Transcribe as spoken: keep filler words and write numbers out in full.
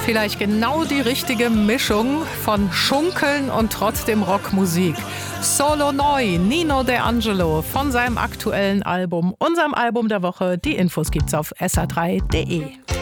Vielleicht genau die richtige Mischung von Schunkeln und trotzdem Rockmusik. Solo neu, Nino De Angelo von seinem aktuellen Album, unserem Album der Woche. Die Infos gibt's auf s r drei punkt d e.